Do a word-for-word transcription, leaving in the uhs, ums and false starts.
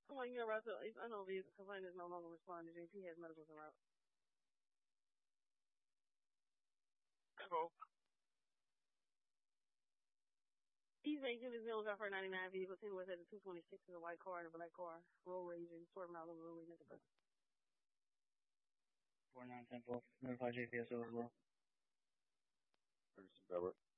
I'm like, you're about to. I know the complaint is no longer responding. J P has medicals en route. Hello. East agent is Middle Got for ninety-nine vehicle. Ten was at the two twenty-six is a white car and a black car. Road raging, swerving out over the road at the bus. four nine ten four. Notify J P S O as well. Ferguson Belbert.